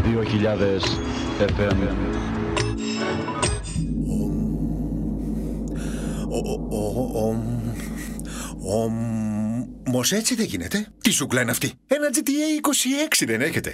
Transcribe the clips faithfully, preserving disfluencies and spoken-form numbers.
δύο χιλιάδες εφ εμ. Όμως έτσι δεν γίνεται. Τι ζούγκλα είναι αυτή? Ένα τζι τι έι είκοσι έξι δεν έχετε?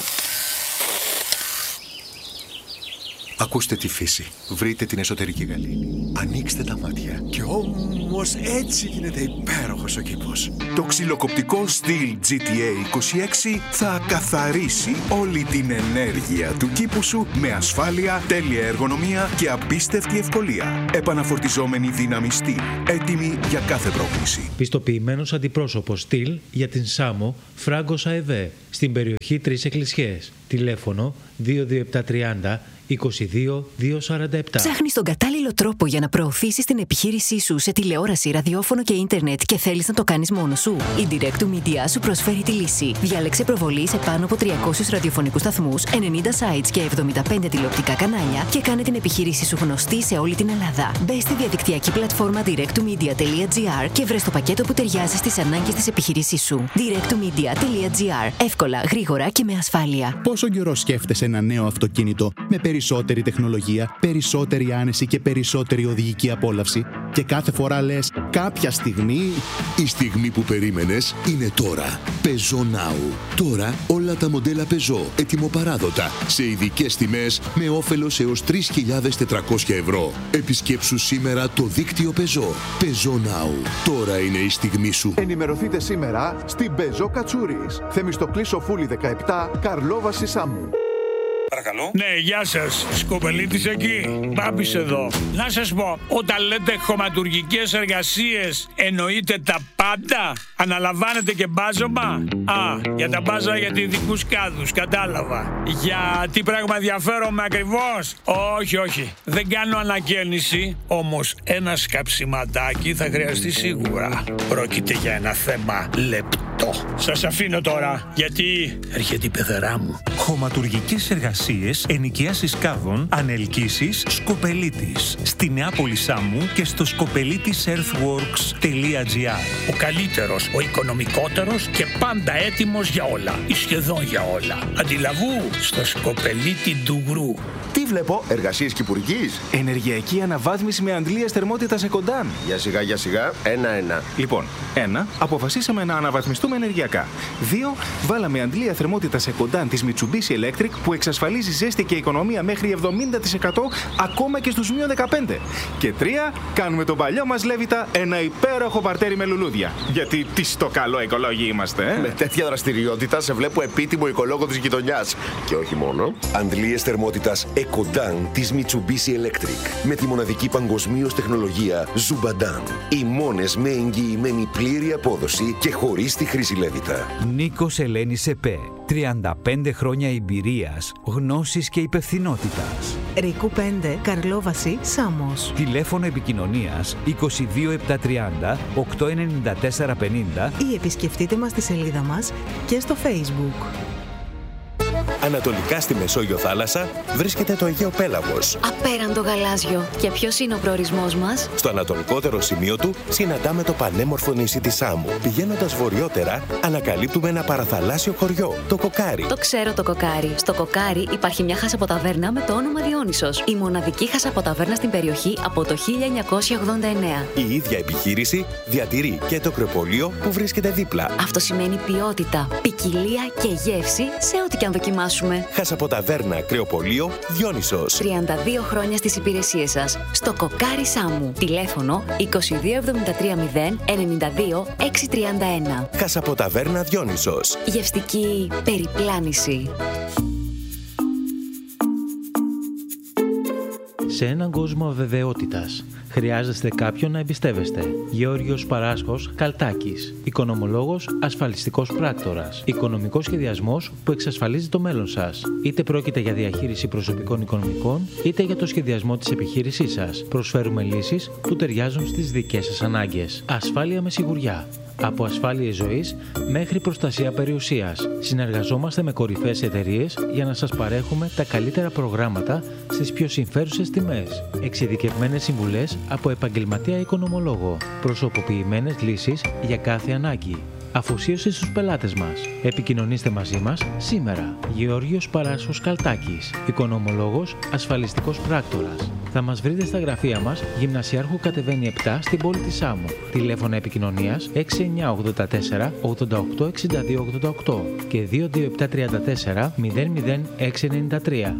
Ακούστε τη φύση. Βρείτε την εσωτερική γαλήνη. Ανοίξτε τα μάτια. Και όμως έτσι γίνεται υπέροχος ο κήπος. Το ξυλοκοπτικό Stihl τζι τι έι είκοσι έξι θα καθαρίσει όλη την ενέργεια του κήπου σου με ασφάλεια, τέλεια εργονομία και απίστευτη ευκολία. Επαναφορτιζόμενη δύναμη Stihl. Έτοιμη για κάθε πρόκληση. Πιστοποιημένος αντιπρόσωπος Stihl για την Σάμο Φράγκος ΑΕΒ στην περιοχή Τρεις Εκκλησιές. Τηλέφωνο δύο δύο επτά τριάντα είκοσι δύο διακόσια σαράντα επτά. Ψάχνεις τον κατάλληλο τρόπο για να προωθήσεις την επιχείρησή σου σε τηλεόραση, ραδιόφωνο και ίντερνετ και θέλεις να το κάνεις μόνος σου? Η Direct to Media σου προσφέρει τη λύση. Διάλεξε προβολή σε πάνω από τριακόσιους ραδιοφωνικούς σταθμούς, ενενήντα sites και εβδομήντα πέντε τηλεοπτικά κανάλια και κάνε την επιχείρησή σου γνωστή σε όλη την Ελλάδα. Μπες στη διαδικτυακή πλατφόρμα direct to media τελεία gr και βρες το πακέτο που ταιριάζει στις ανάγκες της επιχείρησής σου. direct to media τελεία gr. Εύκολα, γρήγορα και με ασφάλεια. Πόσο καιρό σκέφτεσαι ένα νέο αυτοκίνητο με περισσότερη τεχνολογία, περισσότερη άνεση και περισσότερη οδηγική απόλαυση και κάθε φορά λες κάποια στιγμή... Η στιγμή που περίμενες είναι τώρα. Peugeot Now. Τώρα όλα τα μοντέλα Peugeot ετοιμοπαράδοτα σε ειδικές τιμές με όφελος έως τρεις χιλιάδες τετρακόσια ευρώ. Επισκέψου σήμερα το δίκτυο Peugeot. Peugeot Now. Τώρα είναι η στιγμή σου. Ενημερωθείτε σήμερα στην Peugeot Κατσούρης. Θεμιστοκλής Σοφούλη δεκαεπτά, Καρλόβαση Σάμου. Παρακαλώ. Ναι, γεια σας. Σκοπελίτης εκεί. Μπάμπης εδώ. Να σας πω, όταν λέτε χωματουργικές εργασίες, εννοείτε τα πάντα? Αναλαμβάνετε και μπάζωμα? Α, για τα μπάζα για ειδικούς κάδους, κατάλαβα. Για τι πράγμα ενδιαφέρομαι ακριβώς? Όχι, όχι. Δεν κάνω ανακαίνιση, όμως ένα σκαψιματάκι θα χρειαστεί σίγουρα. Πρόκειται για ένα θέμα λεπτό. Σας αφήνω τώρα, γιατί έρχεται η πεθερά μου. Χωματουργικές εργασίες, ενοικιάσεις κάδων, ανελκύσεις, Σκοπελίτης. Στη Νεάπολη Σάμου και στο σκοπελίτης earthworks τελεία gr. Ο καλύτερος, ο οικονομικότερος και πάντα έτοιμος για όλα. Ή σχεδόν για όλα. Αντιλαβού στο Σκοπελίτη Ντουγρού. Τι βλέπω, εργασίες κυπουργής? Ενεργειακή αναβάθμιση με αντλίες θερμότητας σε κοντάν. Για σιγά, για σιγά, ένα-ένα. Λοιπόν, ένα, αποφασίσαμε να αναβαθμιστούμε ενεργειακά. Δύο, βάλαμε αντλία θερμότητας σε κοντάν της Mitsubishi Electric που εξασφαλίζει ζέστη και οικονομία μέχρι εβδομήντα τοις εκατό ακόμα και στους μείον δεκαπέντε. Και τρία, κάνουμε τον παλιό μας Λέβητα ένα υπέροχο παρτέρι με λουλούδια. Γιατί τι στο καλό οικολόγοι είμαστε, ε? Με τέτοια δραστηριότητα σε βλέπω επίτιμο οικολόγο της γειτονιάς. Και όχι μόνο. Αντλίες θερμότητας Ecodan της Mitsubishi Electric με τη μοναδική παγκοσμίως τεχνολογία Zubadan. Οι μόνες με εγγυημένη πλήρη απόδοση και χωρίς τη χρήση Λέβητα. Νίκος Ελένης ΕΠΕ. τριάντα πέντε χρόνια εμπειρίας, γνώσης και υπευθυνότητας. Ρίκου πέντε, Καρλόβαση, Σάμος. Τηλέφωνο επικοινωνίας είκοσι δύο επτακόσια τριάντα οκτακόσια ενενήντα τέσσερα πενήντα ή επισκεφτείτε μας στη σελίδα μας και στο Facebook. Ανατολικά στη Μεσόγειο θάλασσα βρίσκεται το Αιγαίο Πέλαγος. Απέραντο γαλάζιο. Και ποιος είναι ο προορισμός μας? Στο ανατολικότερο σημείο του συναντάμε το πανέμορφο νησί της Σάμου. Πηγαίνοντας βορειότερα, ανακαλύπτουμε ένα παραθαλάσσιο χωριό, το Κοκάρι. Το ξέρω το Κοκάρι. Στο Κοκάρι υπάρχει μια χασαποταβέρνα με το όνομα Διόνυσος. Η μοναδική χασαποταβέρνα στην περιοχή από το χίλια εννιακόσια ογδόντα εννέα. Η ίδια επιχείρηση διατηρεί και το κρεοπολείο που βρίσκεται δίπλα. Αυτό σημαίνει ποιότητα, ποικιλία και γεύση σε ό,τι και αν δοκιμάσουμε. Χασαποταβέρνα Κρεοπολείο Διόνυσος. τριάντα δύο χρόνια στις υπηρεσίες σας. Στο Κοκάρι Σάμου. Τηλέφωνο είκοσι δύο εβδομήντα τρία μηδέν ενενήντα δύο εξακόσια τριάντα ένα. Χασαποταβέρνα Διόνυσος. Γευστική περιπλάνηση. Σε έναν κόσμο αβεβαιότητας, χρειάζεστε κάποιον να εμπιστεύεστε. Γεώργιος Παράσχος Καλτάκης. Οικονομολόγος, ασφαλιστικός πράκτορας. Οικονομικός σχεδιασμός που εξασφαλίζει το μέλλον σας. Είτε πρόκειται για διαχείριση προσωπικών οικονομικών, είτε για το σχεδιασμό της επιχείρησής σας. Προσφέρουμε λύσεις που ταιριάζουν στις δικές σας ανάγκες. Ασφάλεια με σιγουριά. Από ασφάλειες ζωής μέχρι προστασία περιουσίας. Συνεργαζόμαστε με κορυφαίες εταιρείες για να σας παρέχουμε τα καλύτερα προγράμματα στις πιο συμφέρουσες τιμές. Εξειδικευμένες συμβουλές από επαγγελματία οικονομολόγο. Προσωποποιημένες λύσεις για κάθε ανάγκη. Αφοσίωση στους πελάτες μας. Επικοινωνήστε μαζί μας σήμερα. Γεώργιος Παράσχος Καλτάκης, οικονομολόγος, ασφαλιστικός πράκτορας. Θα μας βρείτε στα γραφεία μας, Γυμνασιάρχου Κατεβαίνει επτά, στην πόλη της Σάμου. Τηλέφωνα επικοινωνίας έξι εννιά ογδόντα τέσσερα ογδόντα οκτώ εξήντα δύο ογδόντα οκτώ και δύο δύο επτά τριάντα τέσσερα μηδέν μηδέν έξι ενενήντα τρία.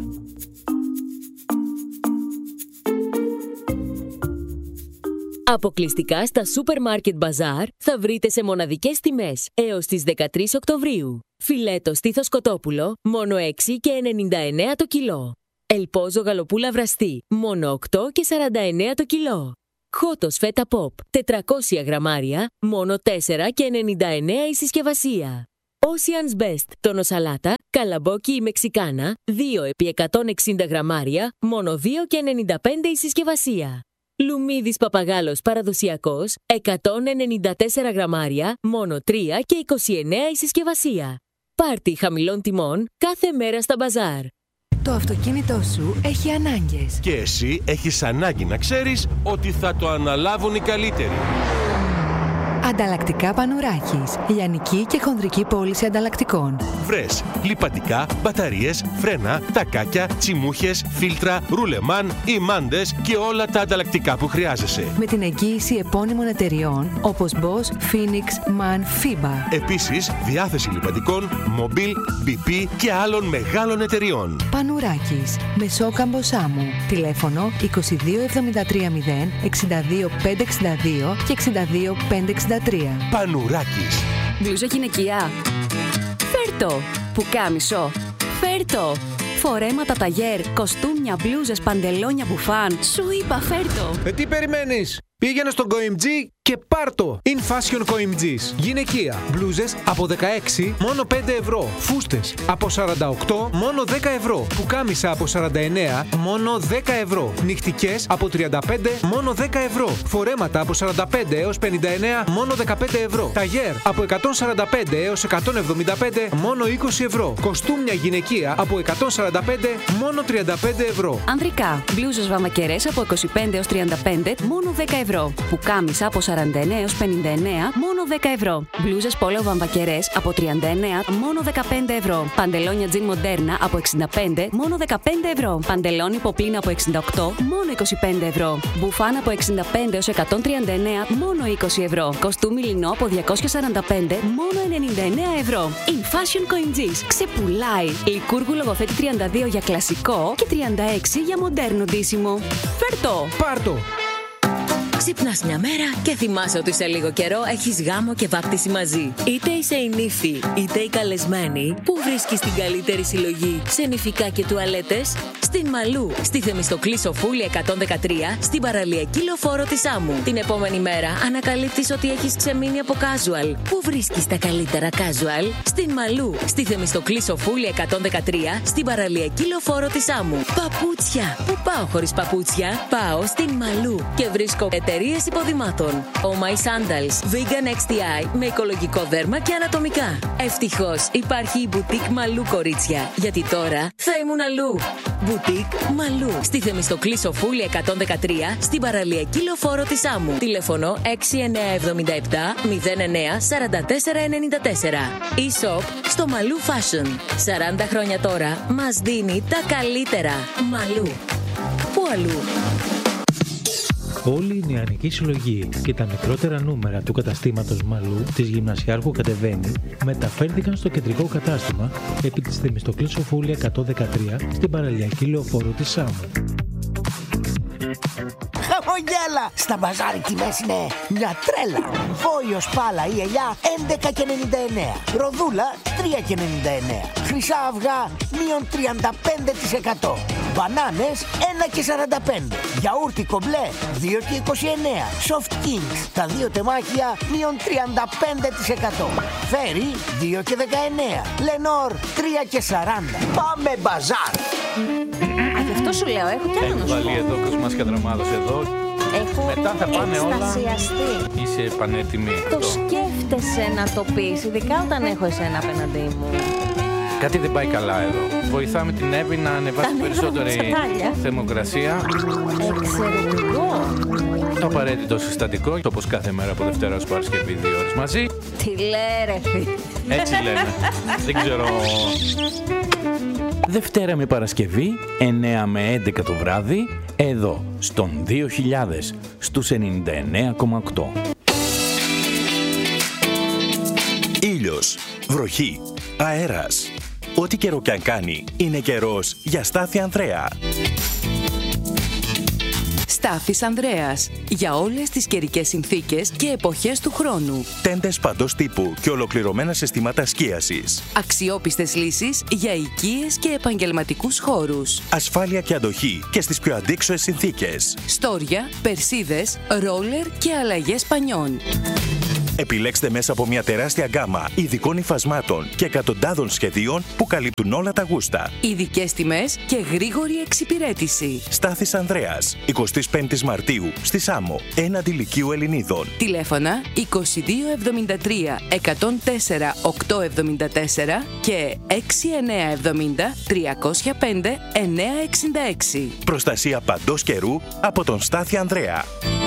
Αποκλειστικά στα Supermarket Bazaar θα βρείτε σε μοναδικές τιμές έως τις δεκατρείς Οκτωβρίου. Φιλέτο στήθος κοτόπουλο, μόνο έξι και ενενήντα εννέα το κιλό. Ελπόζο γαλοπούλα βραστή, μόνο οκτώ και σαράντα εννέα το κιλό. Χότος φέτα pop, τετρακόσια γραμμάρια, μόνο τέσσερα και ενενήντα εννέα η συσκευασία. Ocean's Best, τόνο σαλάτα, καλαμπόκι ή μεξικάνα, δύο επί εκατόν εξήντα γραμμάρια, μόνο δύο και ενενήντα πέντε η συσκευασία. Λουμίδης παπαγάλος παραδοσιακός, εκατόν ενενήντα τέσσερα γραμμάρια, μόνο τρία και είκοσι εννέα η συσκευασία. Πάρτι χαμηλών τιμών κάθε μέρα στα μπαζάρ. Το αυτοκίνητό σου έχει ανάγκες. Και εσύ έχεις ανάγκη να ξέρεις ότι θα το αναλάβουν οι καλύτεροι. Ανταλλακτικά Πανουράκης. Λιανική και χονδρική πώληση ανταλλακτικών. Βρες λιπαντικά, μπαταρίες, φρένα, τακάκια, τσιμούχες, φίλτρα, ρουλεμάν, ημάντες και όλα τα ανταλλακτικά που χρειάζεσαι. Με την εγγύηση επώνυμων εταιριών όπως Bosch, Phoenix, MAN, FIBA. Επίσης, διάθεση λιπαντικών, Mobil, μπι πι και άλλων μεγάλων εταιριών. Πανουράκης. Μεσόκαμπο Σάμου. Τηλέφωνο είκοσι δύο εβδομήντα τρία μηδέν εξήντα δύο πεντακόσια εξήντα δύο και εξήντα δύο πεντακόσια εξήντα τρία. Πανουράκης. Μπλούζα γυναικεία. Φέρτο. Πουκάμισο. Φέρτο. Φορέματα ταγέρ, κοστούμια, μπλούζες, παντελόνια, μπουφάν. Σου είπα φέρτο. Ε, τι περιμένεις? Πήγαινε στον Coimg και πάρτο! In Fashion Coimg's. Γυναικεία. Μπλούζες από δεκαέξι, μόνο πέντε ευρώ. Φούστες από σαράντα οκτώ, μόνο δέκα ευρώ. Πουκάμισα από σαράντα εννέα, μόνο δέκα ευρώ. Νυχτικές από τριάντα πέντε, μόνο δέκα ευρώ. Φορέματα από σαράντα πέντε έως πενήντα εννέα, μόνο δεκαπέντε ευρώ. Ταγέρ από εκατόν σαράντα πέντε έως εκατόν εβδομήντα πέντε, μόνο είκοσι ευρώ. Κοστούμια γυναικεία από εκατόν σαράντα πέντε, μόνο τριάντα πέντε ευρώ. Ανδρικά. Μπλούζες βαμακερές από είκοσι πέντε έως τριάντα πέντε, μόνο δέκα ευρώ. Πουκάμισα από σαράντα εννέα έως πενήντα εννέα, μόνο δέκα ευρώ. Μπλούζες πόλο βαμβακερές από τριάντα εννέα, μόνο δεκαπέντε ευρώ. Παντελόνια τζιν μοντέρνα από εξήντα πέντε, μόνο δεκαπέντε ευρώ. Παντελόνι ποπλίνα από εξήντα οκτώ, μόνο είκοσι πέντε ευρώ. Μπουφάν από εξήντα πέντε έως εκατόν τριάντα εννέα, μόνο είκοσι ευρώ. Κοστούμι λινό από διακόσια σαράντα πέντε, μόνο ενενήντα εννέα ευρώ. In Fashion Coimg's. Ξεπουλάει. Λικούργου λογοθέτη τριάντα δύο για κλασικό και τριάντα έξι για μοντέρνο ντύσιμο. Φέρτο! Πάρτο! Ξυπνάς μια μέρα και θυμάσαι ότι σε λίγο καιρό έχεις γάμο και βάπτιση μαζί. Είτε είσαι η νύφη, είτε η καλεσμένη, που βρίσκεις την καλύτερη συλλογή σε νηφικά και τουαλέτες? Στην Μαλού, στη Θεμιστοκλή Σοφούλη εκατόν δεκατρία, στην παραλιακή λεωφόρο της Σάμου. Την επόμενη μέρα ανακαλύπτεις ότι έχεις ξεμείνει από casual. Πού βρίσκεις τα καλύτερα casual? Στην Μαλού, στη Θεμιστοκλή Σοφούλη εκατόν δεκατρία, στην παραλιακή λεωφόρο της Σάμου. Παπούτσια. Πού πάω χωρίς παπούτσια? Πάω στην Μαλού και βρίσκω εταιρείες υποδημάτων. Oh My Sandals, Vegan εξ τι άι με οικολογικό δέρμα και ανατομικά. Ευτυχώς υπάρχει η Boutique Μαλού, κορίτσια, γιατί τώρα θα ήμουν αλλού. Boutique Μαλού, στη Θεμιστοκλή Σοφούλη εκατόν δεκατρία, στην παραλιακή λεωφόρο της Σάμου. Τηλέφωνο έξι εννιά εβδομήντα επτά μηδέν εννέα σαράντα τέσσερα ενενήντα τέσσερα. E-shop στο Μαλού Fashion. σαράντα χρόνια τώρα μας δίνει τα καλύτερα. Μαλού. Πού αλλού? Όλη η νεανική συλλογή και τα μικρότερα νούμερα του καταστήματος Μαλού της Γυμνασιάρχου Κατεβαίνει μεταφέρθηκαν στο κεντρικό κατάστημα επί της Θεμιστοκλής Σοφούλη εκατόν δεκατρία στην παραλιακή λεωφόρο της Σάμου. Χαμογέλα! Στα μπαζάρι τιμές είναι μια τρέλα. Βόλιος πάλα ή ελιά έντεκα και ενενήντα εννέα. Ροδούλα τρία και ενενήντα εννέα. Χρυσά αυγά μείον τριάντα πέντε τοις εκατό. Μπανάνες ένα και σαράντα πέντε. Γιαούρτι κομπλέ δύο και είκοσι εννέα. Soft Kings τα δύο τεμάχια μείον τριάντα πέντε τοις εκατό. Φέρι δύο και δεκαεννέα. Λενόρ τρία και σαράντα. Πάμε μπαζάρ! Α, γι' αυτό σου λέω, έχω κι άλλο να σου πω. Έχει βάλει εδώ κοσμάς και δραμάδος εδώ. Έχω μετά θα πάνε όλα. Είσαι πανέτοιμη. Το σκέφτεσαι να το πεις, ειδικά όταν έχω εσένα απέναντί μου. Κάτι δεν πάει καλά εδώ. Βοηθάμε την Εύη να ανεβάσει περισσότερη θερμοκρασία. Εξαιρετικό. Το απαραίτητο συστατικό, όπως κάθε μέρα από Δευτέρα ως Παρασκευή, δύο ώρες μαζί. Τι λέει ρε φίλε. Έτσι λένε. Δεν ξέρω. Δευτέρα με Παρασκευή, εννέα με έντεκα το βράδυ, εδώ, στον δύο χιλιάδες, στους ενενήντα εννέα κόμμα οκτώ. Ήλιος, βροχή, αέρας. Ό,τι καιρό κι αν κάνει, είναι καιρός για Στάθη Ανδρέα. Στάθης Ανδρέας. Για όλες τις καιρικές συνθήκες και εποχές του χρόνου. Τέντες παντός τύπου και ολοκληρωμένα συστήματα σκίασης. Αξιόπιστες λύσεις για οικίες και επαγγελματικούς χώρους. Ασφάλεια και αντοχή και στις πιο αντίξωες συνθήκες. Στόρια, περσίδες, ρόλερ και αλλαγές πανιών. Επιλέξτε μέσα από μια τεράστια γκάμα ειδικών υφασμάτων και εκατοντάδων σχεδίων που καλύπτουν όλα τα γούστα. Ειδικές τιμές και γρήγορη εξυπηρέτηση. Στάθης Ανδρέας, εικοστή πέμπτη Μαρτίου, στη Σάμο, έναντι Λυκείου Ελληνίδων. Τηλέφωνα είκοσι δύο εβδομήντα τρία εκατόν τέσσερα οκτακόσια εβδομήντα τέσσερα και έξι εννέα εβδομήντα τριακόσια πέντε εννέα εξήντα έξι. Προστασία παντός καιρού από τον Στάθη Ανδρέα.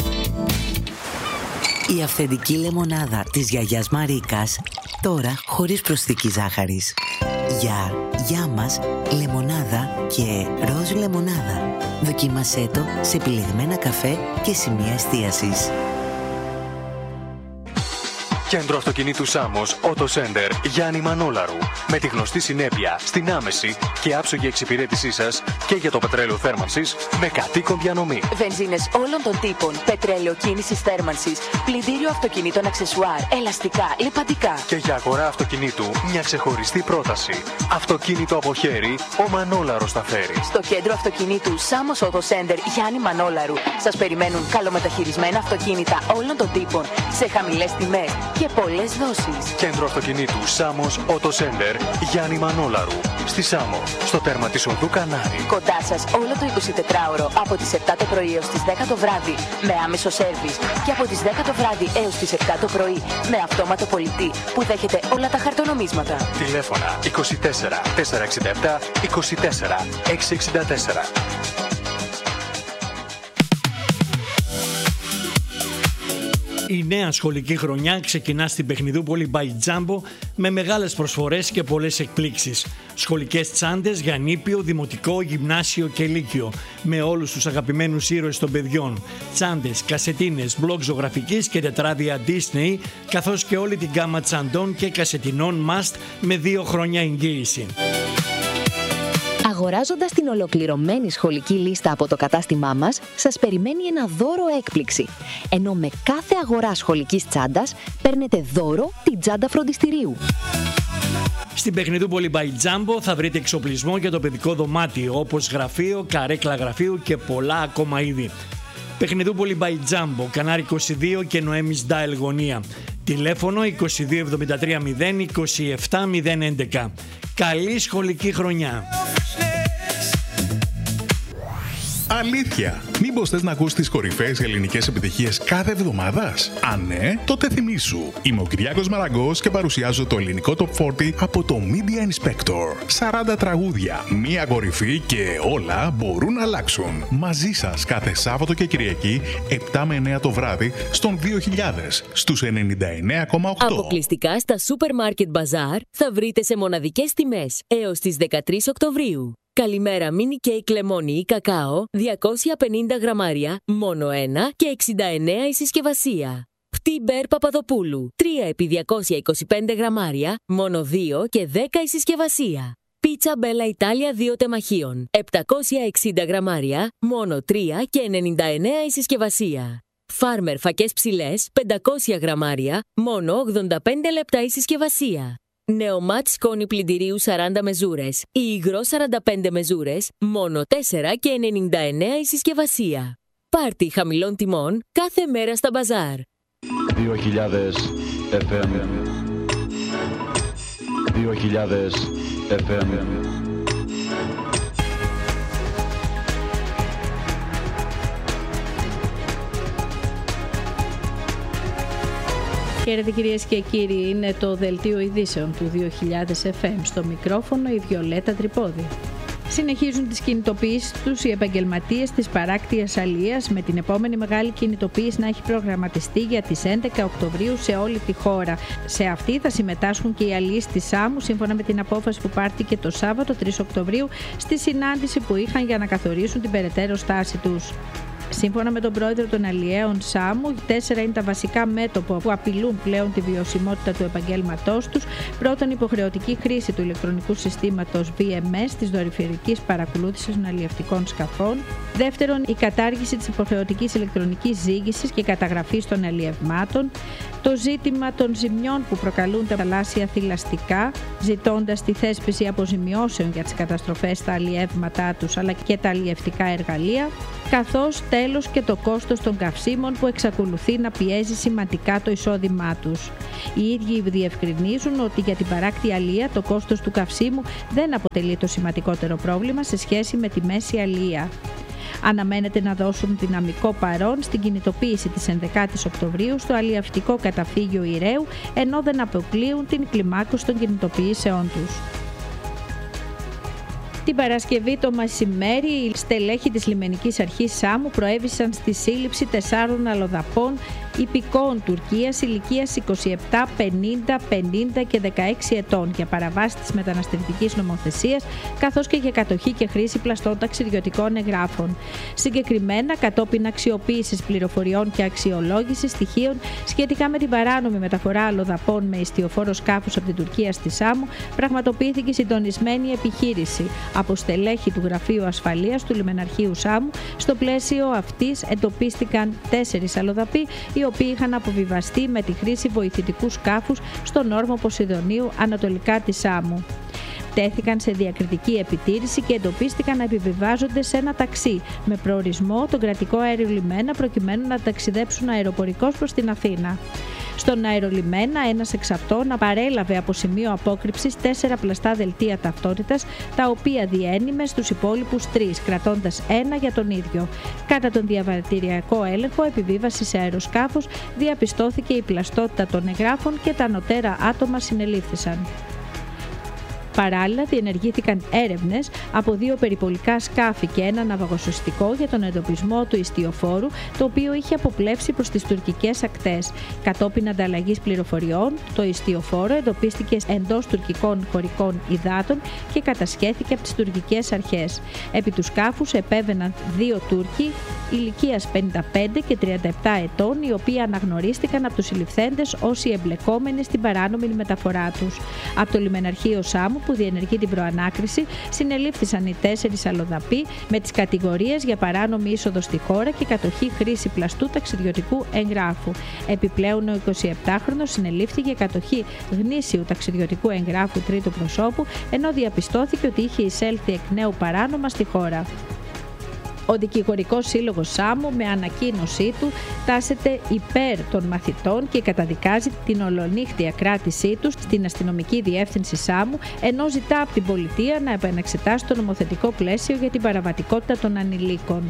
Η αυθεντική λεμονάδα της γιαγιάς Μαρίκας, τώρα χωρίς προσθήκη ζάχαρης. Για, για μας, λεμονάδα και ροζ λεμονάδα. Δοκίμασέ το σε επιλεγμένα καφέ και σημεία εστίασης. Κέντρο Αυτοκινήτου Σάμος, Auto Center, Γιάννη Μανόλαρου. Με τη γνωστή συνέπεια στην άμεση και άψογη εξυπηρέτησή σας και για το πετρέλαιο θέρμανσης με κατοίκον διανομή. Βενζίνες όλων των τύπων, πετρέλαιο κίνησης θέρμανσης, πλυντήριο αυτοκινήτων αξεσουάρ, ελαστικά, λιπαντικά. Και για αγορά αυτοκινήτου μια ξεχωριστή πρόταση. Αυτοκίνητο από χέρι, ο Μανόλαρος τα φέρει. Στο Κέντρο Αυτοκινήτου Σάμος Auto Center, Γιάννη Μανόλαρου, σας περιμένουν καλομεταχειρισμένα αυτοκίνητα όλων των τύπων σε χαμηλές τιμές και πολλές δόσεις. Κέντρο Αυτοκινήτου Σάμος Auto Center, Γιάννη Μανόλαρου. Στη Σάμο, στο τέρμα της οδού Κανάρη. Κοντά σας όλο το εικοσιτετράωρο από τις επτά το πρωί έως τις δέκα το βράδυ με άμεσο σέρβις και από τις δέκα το βράδυ έως τις επτά το πρωί με αυτόματο πολιτή που δέχεται όλα τα χαρτονομίσματα. Τηλέφωνα είκοσι τέσσερα τετρακόσια εξήντα επτά είκοσι τέσσερα εξακόσια εξήντα τέσσερα. Η νέα σχολική χρονιά ξεκινά στην Παιχνιδούπολη by Jumbo με μεγάλες προσφορές και πολλές εκπλήξεις. Σχολικές τσάντες για νήπιο, δημοτικό, γυμνάσιο και λύκειο με όλους τους αγαπημένους ήρωες των παιδιών. Τσάντες, κασετίνες, μπλοκ ζωγραφικής και τετράδια Disney, καθώς και όλη την γκάμα τσαντών και κασετινών Must με δύο χρόνια εγγύηση. Αγοράζοντας την ολοκληρωμένη σχολική λίστα από το κατάστημά μας, σας περιμένει ένα δώρο έκπληξη. Ενώ με κάθε αγορά σχολικής τσάντας παίρνετε δώρο την τσάντα φροντιστηρίου. Στην Παιχνιδούπολη by Jumbo θα βρείτε εξοπλισμό για το παιδικό δωμάτιο, όπως γραφείο, καρέκλα γραφείου και πολλά ακόμα είδη. Παιχνιδούπολη by Jumbo, Κανάρι είκοσι δύο και Νοέμις Ντάιλ γωνία. Τηλέφωνο είκοσι δύο εβδομήντα τρία μηδέν είκοσι επτά μηδέν έντεκα. Καλή σχολική χρονιά! Αλήθεια! Μήπως θες να ακούσεις τις κορυφαίες ελληνικές επιτυχίες κάθε εβδομάδας? Αν ναι, τότε θυμήσου. Είμαι ο Κυριάκος Μαραγκός και παρουσιάζω το ελληνικό Top σαράντα από το Media Inspector. σαράντα τραγούδια, μία κορυφή και όλα μπορούν να αλλάξουν. Μαζί σας κάθε Σάββατο και Κυριακή, επτά με εννέα το βράδυ, στον δύο χιλιάδες, στους ενενήντα εννέα κόμμα οκτώ. Αποκλειστικά στα Supermarket Bazaar θα βρείτε σε μοναδικές τιμές έως τις δεκατρείς Οκτωβρίου. Καλημέρα μίνι κέικ λεμόνι ή κακάο, διακόσια πενήντα γραμμάρια, μόνο ένα και εξήντα εννέα η συσκευασία. Πτή Μπέρ Παπαδοπούλου, τρία επί διακόσια είκοσι πέντε γραμμάρια, μόνο δύο και δέκα η συσκευασία. Πίτσα Μπέλα Ιτάλια δύο τεμαχίων, επτακόσια εξήντα γραμμάρια, μόνο τρία και ενενήντα εννέα η συσκευασία. Φάρμερ φακές ψηλές, πεντακόσια γραμμάρια, μόνο ογδόντα πέντε λεπτά η συσκευασία. Νεομάτ σκόνη πλυντηρίου σαράντα μεζούρες ή υγρό σαράντα πέντε μεζούρες, μόνο τέσσερα και ενενήντα εννέα η συσκευασία. Πάρτι χαμηλών τιμών κάθε μέρα στα μπαζάρ. δύο χιλιάδες εφ εμ δύο χιλιάδες εφ εμ. Χαίρετε κυρίες και κύριοι, είναι το δελτίο ειδήσεων του δύο χιλιάδες εφ εμ. Στο μικρόφωνο η Βιολέτα Τρυπόδη. Συνεχίζουν τις κινητοποιήσεις τους οι επαγγελματίες της παράκτειας αλίας, με την επόμενη μεγάλη κινητοποίηση να έχει προγραμματιστεί για τις έντεκα Οκτωβρίου σε όλη τη χώρα. Σε αυτή θα συμμετάσχουν και οι αλίες της Σάμου, σύμφωνα με την απόφαση που πάρθηκε το Σάββατο τρεις Οκτωβρίου στη συνάντηση που είχαν για να καθορίσουν την περαιτέρω στάση τους. Σύμφωνα με τον πρόεδρο των Αλλιέων Σάμου, τέσσερα είναι τα βασικά μέτωπα που απειλούν πλέον τη βιωσιμότητα του επαγγέλματός τους. Πρώτον, υποχρεωτική χρήση του ηλεκτρονικού συστήματος βι εμ ες, της δορυφορικής παρακολούθησης των αλλιευτικών σκαφών. Δεύτερον, η κατάργηση της υποχρεωτικής ηλεκτρονικής ζύγισης και καταγραφής των αλλιευμάτων. Το ζήτημα των ζημιών που προκαλούν τα θαλάσσια θηλαστικά, ζητώντας τη θέσπιση αποζημιώσεων για τις καταστροφές στα αλλιεύματά τους αλλά και τα αλλιευτικά εργαλεία. Καθώς τέλος και το κόστος των καυσίμων που εξακολουθεί να πιέζει σημαντικά το εισόδημά τους. Οι ίδιοι διευκρινίζουν ότι για την παράκτη αλία το κόστος του καυσίμου δεν αποτελεί το σημαντικότερο πρόβλημα σε σχέση με τη μέση αλία. Αναμένεται να δώσουν δυναμικό παρόν στην κινητοποίηση της ενδεκάτης Οκτωβρίου στο αλλιευτικό καταφύγιο Ηρέου, ενώ δεν αποκλείουν την κλιμάκωση των κινητοποιήσεών τους. Την Παρασκευή το μεσημέρι, οι στελέχοι της Λιμενικής Αρχής Σάμου προέβησαν στη σύλληψη τεσσάρων αλλοδαπών υπηκόων Τουρκίας ηλικίας είκοσι επτά, πενήντα, πενήντα και δεκαέξι ετών για παραβάση της μεταναστευτικής νομοθεσίας, καθώς και για κατοχή και χρήση πλαστών ταξιδιωτικών εγγράφων. Συγκεκριμένα, κατόπιν αξιοποίησης πληροφοριών και αξιολόγησης στοιχείων σχετικά με την παράνομη μεταφορά αλλοδαπών με ιστιοφόρο σκάφους από την Τουρκία στη Σάμου, πραγματοποιήθηκε συντονισμένη επιχείρηση από στελέχη του Γραφείου Ασφαλείας του Λιμεναρχείου Σάμου. Στο πλαίσιο αυτής εντοπίστηκαν τέσσερις αλλοδαποί, οι οποίοι είχαν αποβιβαστεί με τη χρήση βοηθητικού σκάφους στον όρμο Ποσειδονίου ανατολικά της Σάμου. Τέθηκαν σε διακριτική επιτήρηση και εντοπίστηκαν να επιβιβάζονται σε ένα ταξί με προορισμό τον κρατικό αέριο λιμένα, προκειμένου να ταξιδέψουν αεροπορικώς προς την Αθήνα. Στον αερολιμένα, ένας εξ αυτών παρέλαβε από σημείο απόκρυψης τέσσερα πλαστά δελτία ταυτότητας, τα οποία διένυμε στους υπόλοιπους τρεις, κρατώντας ένα για τον ίδιο. Κατά τον διαβατηριακό έλεγχο επιβίβαση σε αεροσκάφος, διαπιστώθηκε η πλαστότητα των εγγράφων και τα ανωτέρα άτομα συνελήφθησαν. Παράλληλα, διενεργήθηκαν έρευνες από δύο περιπολικά σκάφη και ένα ναυαγοσωστικό για τον εντοπισμό του ιστιοφόρου, το οποίο είχε αποπλέψει προς τις τουρκικές ακτές. Κατόπιν ανταλλαγής πληροφοριών, το ιστιοφόρο εντοπίστηκε εντός τουρκικών χωρικών υδάτων και κατασχέθηκε από τις τουρκικές αρχές. Επί του σκάφους επέβαιναν δύο Τούρκοι ηλικίας πενήντα πέντε και τριάντα επτά ετών, οι οποίοι αναγνωρίστηκαν από τους συλληφθέντες ως οι εμπλεκόμενοι στην παράνομη μεταφορά τους. Από το Λιμεναρχείο Σάμου, που διενεργεί την προανάκριση, συνελήφθησαν οι τέσσερις αλλοδαποί με τις κατηγορίες για παράνομη είσοδο στη χώρα και κατοχή χρήση πλαστού ταξιδιωτικού εγγράφου. Επιπλέον, ο εικοσιεπτάχρονος συνελήφθη για κατοχή γνήσιου ταξιδιωτικού εγγράφου τρίτου προσώπου, ενώ διαπιστώθηκε ότι είχε εισέλθει εκ νέου παράνομα στη χώρα. Ο Δικηγορικός Σύλλογος Σάμου, με ανακοίνωσή του, τάσεται υπέρ των μαθητών και καταδικάζει την ολονύχτια κράτησή τους στην αστυνομική διεύθυνση Σάμου, ενώ ζητά από την πολιτεία να επανεξετάσει το νομοθετικό πλαίσιο για την παραβατικότητα των ανηλίκων.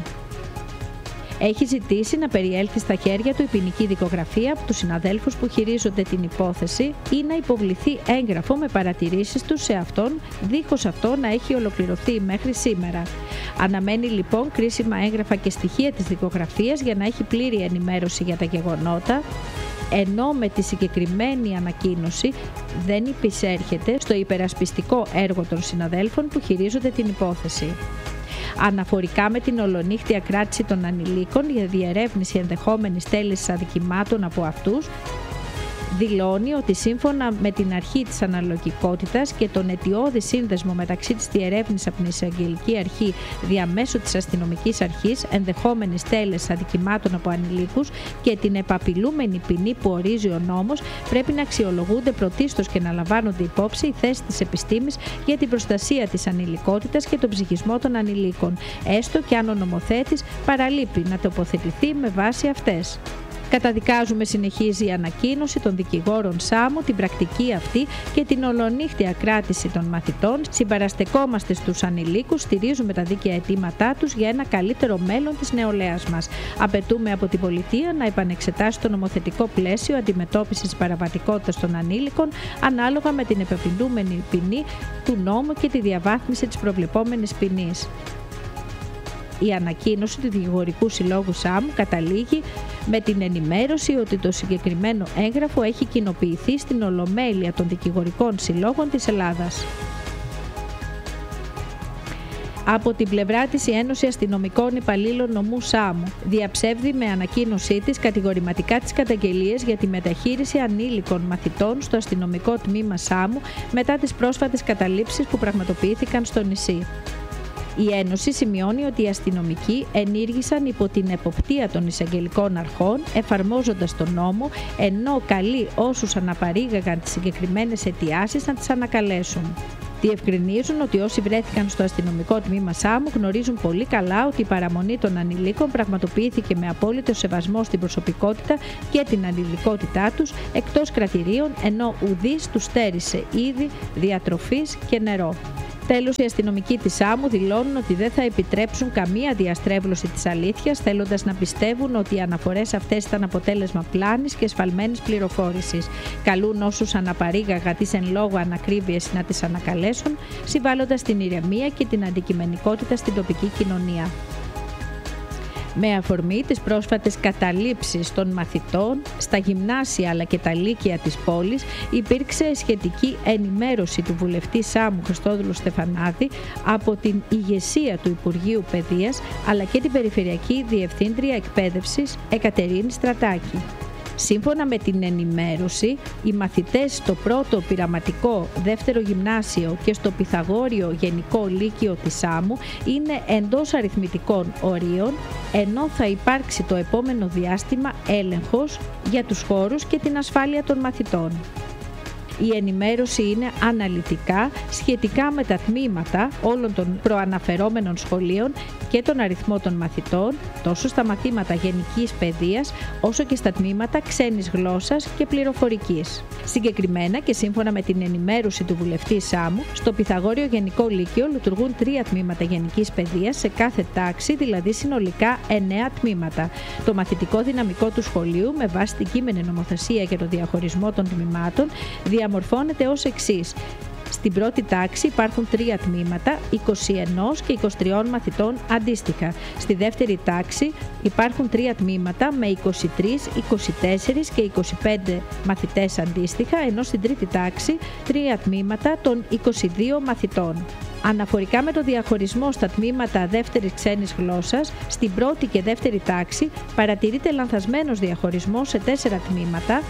Έχει ζητήσει να περιέλθει στα χέρια του η ποινική δικογραφία από τους συναδέλφους που χειρίζονται την υπόθεση ή να υποβληθεί έγγραφο με παρατηρήσεις τους σε αυτόν, δίχως αυτό να έχει ολοκληρωθεί μέχρι σήμερα. Αναμένει λοιπόν κρίσιμα έγγραφα και στοιχεία της δικογραφίας για να έχει πλήρη ενημέρωση για τα γεγονότα, ενώ με τη συγκεκριμένη ανακοίνωση δεν υπησέρχεται στο υπερασπιστικό έργο των συναδέλφων που χειρίζονται την υπόθεση. Αναφορικά με την ολονύχτια κράτηση των ανηλίκων για διερεύνηση ενδεχόμενης τέλεσης αδικημάτων από αυτούς, δηλώνει ότι σύμφωνα με την αρχή της αναλογικότητας και τον αιτιώδη σύνδεσμο μεταξύ της διερεύνησης από την εισαγγελική αρχή διαμέσου της αστυνομικής αρχής ενδεχόμενης τέλεσης αδικημάτων από ανηλίκους και την επαπειλούμενη ποινή που ορίζει ο νόμος, πρέπει να αξιολογούνται πρωτίστως και να λαμβάνονται υπόψη η θέση της επιστήμης για την προστασία της ανηλικότητας και τον ψυχισμό των ανηλίκων, έστω και αν ο νομοθέτης παραλείπει να τοποθετηθεί με βάση αυτές. Καταδικάζουμε, συνεχίζει η ανακοίνωση των δικηγόρων Σάμου, την πρακτική αυτή και την ολονύχτια κράτηση των μαθητών. Συμπαραστεκόμαστε στους ανηλίκους, στηρίζουμε τα δίκαια αιτήματά τους για ένα καλύτερο μέλλον της νεολαίας μας. Απαιτούμε από την πολιτεία να επανεξετάσει το νομοθετικό πλαίσιο αντιμετώπισης της παραβατικότητας των ανήλικων ανάλογα με την επεπινούμενη ποινή του νόμου και τη διαβάθμιση της προβλεπόμενης ποινής. Η ανακοίνωση του Δικηγορικού Συλλόγου Σάμου καταλήγει με την ενημέρωση ότι το συγκεκριμένο έγγραφο έχει κοινοποιηθεί στην Ολομέλεια των Δικηγορικών Συλλόγων της Ελλάδας. Από την πλευρά της, η Ένωση Αστυνομικών Υπαλλήλων Νομού Σάμου διαψεύδει με ανακοίνωσή της κατηγορηματικά τις καταγγελίες για τη μεταχείριση ανήλικων μαθητών στο αστυνομικό τμήμα Σάμου μετά τις πρόσφατες καταλήψεις που πραγματοποιήθηκαν στο νησί. Η Ένωση σημειώνει ότι οι αστυνομικοί ενήργησαν υπό την εποπτεία των εισαγγελικών αρχών, εφαρμόζοντας τον νόμο, ενώ καλεί όσους αναπαρήγαγαν τις συγκεκριμένες αιτιάσεις να τις ανακαλέσουν. Διευκρινίζουν ότι όσοι βρέθηκαν στο αστυνομικό τμήμα Σάμου γνωρίζουν πολύ καλά ότι η παραμονή των ανηλίκων πραγματοποιήθηκε με απόλυτο σεβασμό στην προσωπικότητα και την ανηλικότητά τους εκτός κρατηρίων, ενώ ουδής τους στέρισε είδη, διατροφής και νερό. Τέλος, οι αστυνομικοί της Σάμου δηλώνουν ότι δεν θα επιτρέψουν καμία διαστρέβλωση της αλήθειας, θέλοντας να πιστεύουν ότι οι αναφορές αυτές ήταν αποτέλεσμα πλάνης και εσφαλμένης πληροφόρησης. Καλούν όσους αναπαρήγαγα τις εν λόγω ανακρίβειες να τις ανακαλέσουν, συμβάλλοντας την ηρεμία και την αντικειμενικότητα στην τοπική κοινωνία. Με αφορμή τις πρόσφατες καταλήψεις των μαθητών στα γυμνάσια αλλά και τα λύκεια της πόλης, υπήρξε σχετική ενημέρωση του βουλευτή Σάμου Χριστόδουλου Στεφανάδη από την ηγεσία του Υπουργείου Παιδείας αλλά και την Περιφερειακή Διευθύντρια Εκπαίδευσης Εκατερίνη Στρατάκη. Σύμφωνα με την ενημέρωση, οι μαθητές στο πρώτο πειραματικό δεύτερο γυμνάσιο και στο Πυθαγόριο Γενικό Λύκειο της Σάμου είναι εντός αριθμητικών ορίων, ενώ θα υπάρξει το επόμενο διάστημα έλεγχος για τους χώρους και την ασφάλεια των μαθητών. Η ενημέρωση είναι αναλυτικά σχετικά με τα τμήματα όλων των προαναφερόμενων σχολείων και τον αριθμό των μαθητών, τόσο στα μαθήματα γενικής παιδείας, όσο και στα τμήματα ξένης γλώσσας και πληροφορικής. Συγκεκριμένα και σύμφωνα με την ενημέρωση του βουλευτή Σάμου, στο Πυθαγόριο Γενικό Λύκειο λειτουργούν τρία τμήματα γενικής παιδείας σε κάθε τάξη, δηλαδή συνολικά εννέα τμήματα. Το μαθητικό δυναμικό του σχολείου, με βάση την κείμενη νομοθεσία για το διαχωρισμό των τμήματων, διαμορφώνεται ως εξής. Στην πρώτη τάξη υπάρχουν τρία τμήματα, είκοσι ένα και είκοσι τρία μαθητών αντίστοιχα. Στη δεύτερη τάξη υπάρχουν τρία τμήματα με είκοσι τρία, είκοσι τέσσερα και είκοσι πέντε μαθητές αντίστοιχα, ενώ στην τρίτη τάξη τρία τμήματα των είκοσι δύο μαθητών. Αναφορικά με το διαχωρισμό στα τμήματα δεύτερης ξένης γλώσσας, στην πρώτη και δεύτερη τάξη παρατηρείται λανθασμένος διαχωρισμός σε τέσσερα τμήματα,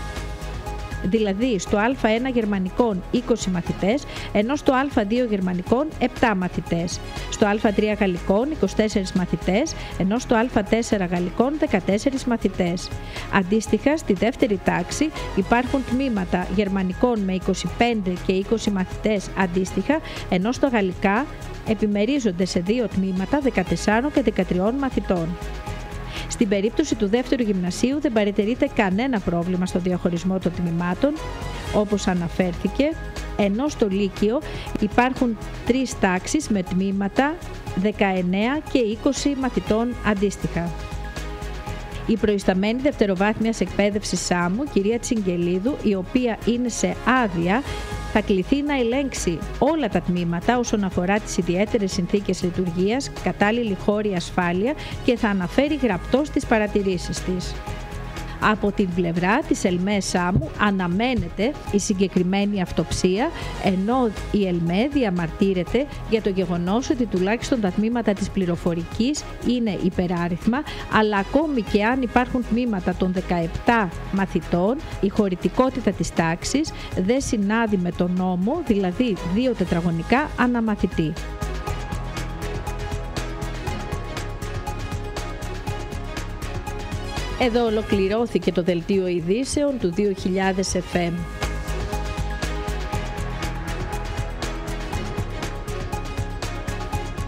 δηλαδή στο Α ένα γερμανικών είκοσι μαθητές, ενώ στο Α δύο γερμανικών επτά μαθητές, στο Α τρία γαλλικών είκοσι τέσσερα μαθητές, ενώ στο Α τέσσερα γαλλικών δεκατέσσερα μαθητές. Αντίστοιχα, στη δεύτερη τάξη υπάρχουν τμήματα γερμανικών με είκοσι πέντε και είκοσι μαθητές αντίστοιχα, ενώ στα γαλλικά επιμερίζονται σε δύο τμήματα δεκατέσσερα και δεκατρία μαθητών. Στην περίπτωση του δεύτερου γυμνασίου δεν παρατηρείται κανένα πρόβλημα στο διαχωρισμό των τμήματων, όπως αναφέρθηκε, ενώ στο Λύκειο υπάρχουν τρεις τάξεις με τμήματα δεκαεννέα και είκοσι μαθητών αντίστοιχα. Η προϊσταμένη δευτεροβάθμιας εκπαίδευσης Σάμου, κυρία Τσιγκελίδου, η οποία είναι σε άδεια, θα κληθεί να ελέγξει όλα τα τμήματα όσον αφορά τις ιδιαίτερες συνθήκες λειτουργίας, κατάλληλη χώρη ασφάλεια και θα αναφέρει γραπτώς τις παρατηρήσεις της. Από την πλευρά της ΕΛΜΕ Σάμου αναμένεται η συγκεκριμένη αυτοψία, ενώ η ΕΛΜΕ διαμαρτύρεται για το γεγονός ότι τουλάχιστον τα τμήματα της πληροφορικής είναι υπεράριθμα, αλλά ακόμη και αν υπάρχουν τμήματα των δεκαεπτά μαθητών, η χωρητικότητα της τάξης δεν συνάδει με τον νόμο, δηλαδή δύο τετραγωνικά αναμαθητή. Εδώ ολοκληρώθηκε το δελτίο ειδήσεων του δύο χιλιάδες εφ εμ.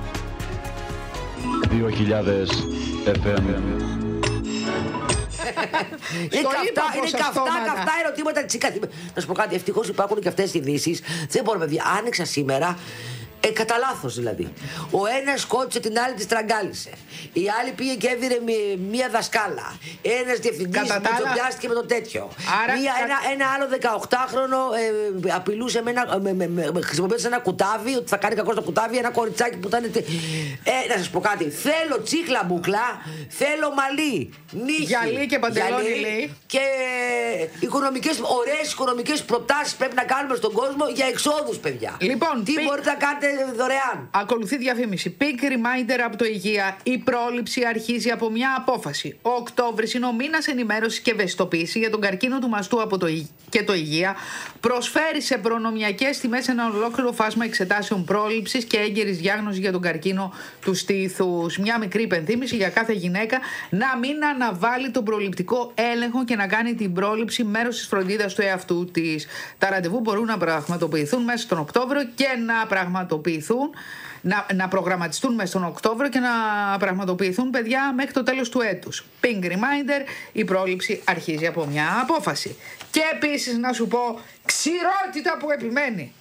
δύο χιλιάδες εφ εμ. Είναι καυτά, είναι καυτά, καυτά ερωτήματα της καθημερινότητας. Να σου πω κάτι, ευτυχώς υπάρχουν και αυτές οι ειδήσεις. Δεν μπορώ, παιδιά. Άνοιξα σήμερα. Ε, κατά λάθος δηλαδή. Ο ένας σκότωσε την άλλη, τη στραγγάλισε. Η άλλη πήγε και έδιρε μία δασκάλα. Ένας διευθυντής μητσοπιάστηκε με το τέτοιο. Άρα, μία, κα... ένα, ένα άλλο δεκαοκτάχρονο ε, απειλούσε με ένα, με, με, με, χρησιμοποιώντας ένα κουτάβι, ότι θα κάνει κακό στο κουτάβι, ένα κοριτσάκι που ήταν. Ε, να σας πω κάτι. Θέλω τσίχλα μπουκλά, θέλω μαλλί, νύχι, γυαλί και παντελόνι και οικονομικές, ωραίες οικονομικές προτάσεις πρέπει να κάνουμε στον κόσμο για εξόδους, παιδιά. Λοιπόν, τι πι... μπορείτε να κάνετε δωρεάν. Ακολουθεί διαφήμιση. Pink reminder από το Υγεία. Η πρόληψη αρχίζει από μια απόφαση. Ο Οκτώβρης είναι ο μήνας ενημέρωσης και ευαισθητοποίηση για τον καρκίνο του μαστού από το Ι... και το Υγεία. Προσφέρει σε προνομιακές τιμές ένα ολόκληρο φάσμα εξετάσεων πρόληψης και έγκαιρης διάγνωσης για τον καρκίνο του στήθους. Μια μικρή υπενθύμηση για κάθε γυναίκα να μην αναβάλει τον προληπτικό έλεγχο και να κάνει την πρόληψη μέρος της φροντίδας του εαυτού της. Τα ραντεβού μπορούν να πραγματοποιηθούν μέσα στον Οκτώβριο και να πραγματοποιηθούν. Να, να προγραμματιστούν μέσα στον Οκτώβριο και να πραγματοποιηθούν, παιδιά, μέχρι το τέλος του έτους. Pink reminder, η πρόληψη αρχίζει από μια απόφαση. Και επίσης να σου πω, ξηρότητα που επιμένει.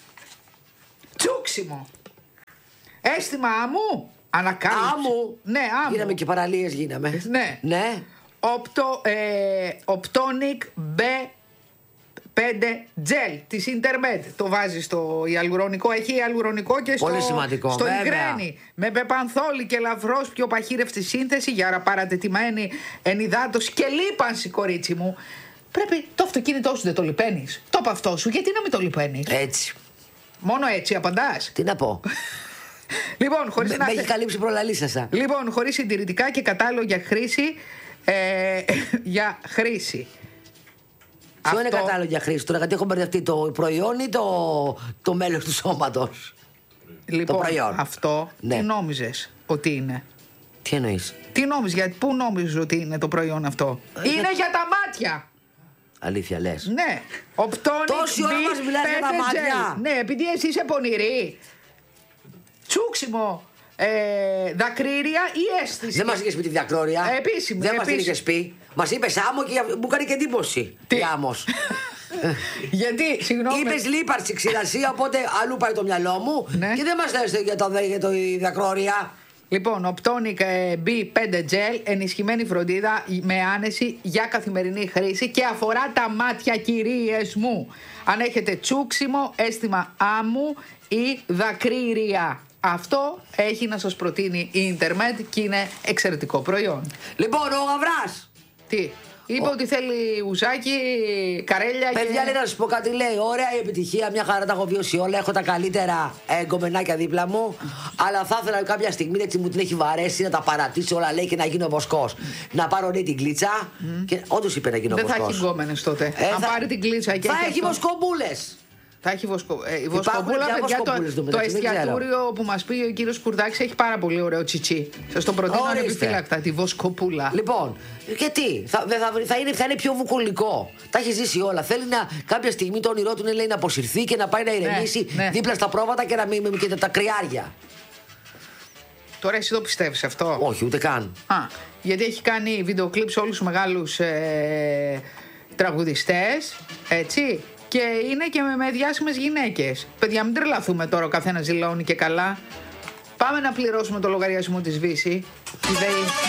Τσούξιμο. Αίσθημα άμμου. Ανακάλυψη. Άμμου. Ναι, άμμου. Γίναμε και παραλίες, γίναμε. Ναι. Ναι. Οπτο, ε, Optonic B πέντε gel της Intermed. Το βάζει στο ιαλουρονικό. Έχει ιαλουρονικό και στο, στο υγρένι. Με πεπανθόλη και ελαφρώς πιο παχύρευτη σύνθεση για παρατετημένη ενυδάτωση και λίπανση, κορίτσι μου. Πρέπει το αυτοκίνητό σου δεν το λιπαίνεις. Το από αυτό σου, γιατί να μην το λιπαίνεις. Έτσι. Μόνο έτσι απαντάς. Τι να πω. Λοιπόν, χωρίς με, να... με έχει καλύψει προλαλήσασα. Λοιπόν, χωρίς συντηρητικά και κατάλληλο για χρήση. Ε, για χρήση. Ποιο είναι κατάλληλο για χρήση τώρα, γιατί έχω μπερδευτεί το προϊόν ή το, το μέλος του σώματος. Λοιπόν, το προϊόν. Αυτό ναι. Τι νόμιζες ότι είναι. Τι εννοείς. Τι νόμιζες, γιατί πού νόμιζες ότι είναι το προϊόν αυτό. Ε, είναι για τα μάτια. Αλήθεια λες. Ναι. Optonic Τόση ώρα μας μιλάς για τα μάτια. Ναι, επειδή εσύ είσαι πονηρή. Τσούξιμο. Ε, δακρύρια ή αίσθηση. Δεν μας είχες πει τη δακρόρια. Επίσημη. Δεν μας την είχες πει. Μας είπες άμμο και μου έκανε και εντύπωση. Τι άμμος. Γιατί, συγγνώμη. Είπες λίπαρση, ξηρασία, οπότε αλλού πάει το μυαλό μου. Ναι. Και δεν μας θες για το, για το δακρόρια. Λοιπόν, Optonic μπι πέντε gel, ενισχυμένη φροντίδα με άνεση για καθημερινή χρήση και αφορά τα μάτια, κυρίες μου. Αν έχετε τσούξιμο, αίσθημα άμμου ή δακρύρια. Αυτό έχει να σας προτείνει η Intermed και είναι εξαιρετικό προϊόν. Λοιπόν, ο Γαβράς. Τι, είπε ο... ότι θέλει ουζάκι, καρέλια. Παιδιά, και... λέει να σας πω κάτι, λέει. Ωραία η επιτυχία, μια χαρά τα έχω βιώσει όλα. Έχω τα καλύτερα εγκομενάκια δίπλα μου. Αλλά θα ήθελα κάποια στιγμή, έτσι μου την έχει βαρέσει, να τα παρατήσω όλα, λέει, και να γίνω βοσκός. Να πάρω, λέει, την κλίτσα. Mm. Και όντως είπε να γίνω βοσκός. Δεν θα έχει γκόμενες τότε. Ε, Αν θα... πάρει την κλίτσα και θα έχει βοσκομπούλες. Θα έχει βοσκο... ε, η βοσκοπούλα, παιδιά, το, το εστιατόριο που μας πει ο κύριος Κουρδάκης έχει πάρα πολύ ωραίο τσιτσί. Σας το προτείνω ανεπιφύλακτα, τη βοσκοπούλα. Λοιπόν, και τι, θα, θα, θα, είναι, θα είναι πιο βουκολικό. Τα έχει ζήσει όλα. Θέλει να, κάποια στιγμή το όνειρό του είναι, λέει, να αποσυρθεί και να πάει να ηρεμήσει ναι, ναι. δίπλα στα πρόβατα και να μην και τα κρυάρια. Τώρα εσύ το πιστεύεις αυτό? Όχι, ούτε καν. Α, γιατί έχει κάνει βίντεο κλιπ σε όλους τους μεγάλους ε, τραγουδιστές, έτσι. Και είναι και με, με διάσημες γυναίκες. Παιδιά, μην τρελαθούμε τώρα, ο καθένας ζηλώνει και καλά. Πάμε να πληρώσουμε το λογαριασμό της Βύση.